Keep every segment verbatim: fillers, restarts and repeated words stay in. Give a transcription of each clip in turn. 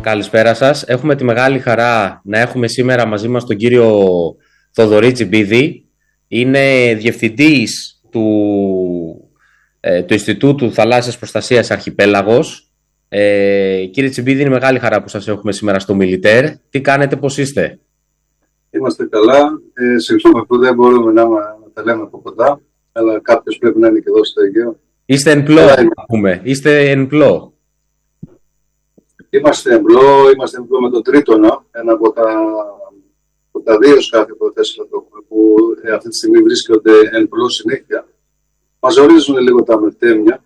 Καλησπέρα σας. Έχουμε τη μεγάλη χαρά να έχουμε σήμερα μαζί μας τον κύριο Θοδωρή Τσιμπίδη. Είναι διευθυντής του, ε, του Ινστιτούτου Θαλάσσιας Προστασίας Αρχιπέλαγος. Ε, κύριε Τσιμπίδη, είναι μεγάλη χαρά που σας έχουμε σήμερα στο Μιλιτέρ. Τι κάνετε, πώς είστε? Είμαστε καλά. Ε, Συγγνώμη που δεν μπορούμε να, να τα λέμε από κοντά, αλλά κάποιος πρέπει να είναι και εδώ στο Αιγαίο. Είστε εν πλώ, να πούμε. Είστε εν πλώ. Είμαστε εν πλώ, είμαστε εν πλώ με το Τρίτονα, ένα από τα, από τα δύο σκάφη που θέσαμε που ε, αυτή τη στιγμή βρίσκονται εν πλώ συνέχεια. Μας ορίζουν λίγο τα μετέμια,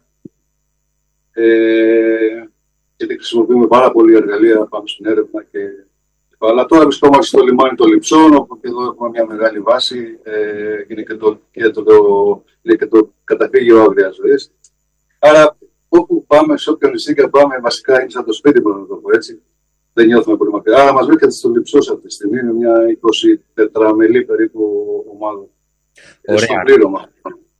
ε, γιατί χρησιμοποιούμε πάρα πολλή εργαλεία πάνω στην έρευνα και αλλά τώρα βρισκόμαστε στο λιμάνι των Λειψών, όπου και εδώ έχουμε μια μεγάλη βάση, ε, είναι και το, και το, το, είναι και το καταφύγιο άγριας ζωής. Άρα, όπου πάμε, σε όποιο νησί και πάμε, βασικά είναι σαν το σπίτι, μπορούμε να το πω έτσι. Δεν νιώθουμε πολύ μακριά. Άρα, μας βρίσκεται στο Λειψός αυτή τη στιγμή, είναι μια εικοσιτετραμελή περίπου ομάδα. Ωραία. Στο πλήρωμα.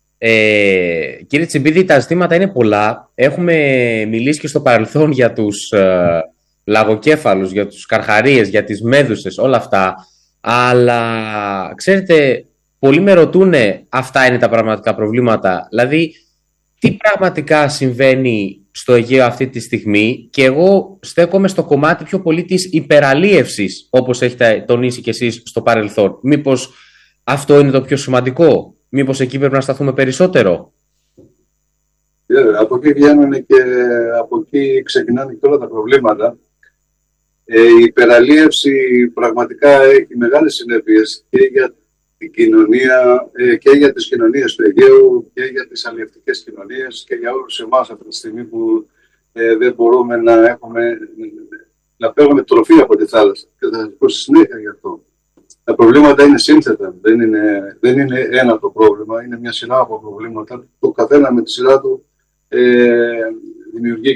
Ε, κύριε Τσιμπίδη, τα ζητήματα είναι πολλά. Έχουμε μιλήσει και στο παρελθόν για τους ε, λαγοκέφαλους, για τους καρχαρίες, για τις μέδουσες, όλα αυτά. Αλλά, ξέρετε, πολλοί με ρωτούν αυτά είναι τα πραγματικά προβλήματα. Δηλαδή, τι πραγματικά συμβαίνει στο Αιγαίο αυτή τη στιγμή, και εγώ στέκομαι στο κομμάτι πιο πολύ της υπεραλίευσης, όπως έχετε τονίσει κι εσείς στο παρελθόν. Μήπως αυτό είναι το πιο σημαντικό? Μήπως εκεί πρέπει να σταθούμε περισσότερο? Yeah, από εκεί βγαίνουν και από εκεί ξεκινάνε και όλα τα προβλήματα. Ε, η υπεραλίευση πραγματικά έχει μεγάλες συνέπειες και για την κοινωνία, ε, και για τις κοινωνίες του Αιγαίου και για τις αλλιευτικές κοινωνίες και για όλους εμάς αυτή τη στιγμή που ε, δεν μπορούμε να έχουμε, να παίρνουμε τροφή από τη θάλασσα. Και θα σας πω στη συνέχεια γι' αυτό. Τα προβλήματα είναι σύνθετα, δεν είναι, δεν είναι ένα το πρόβλημα, είναι μια σειρά από προβλήματα. Το καθένα με τη σειρά του ε, δημιουργεί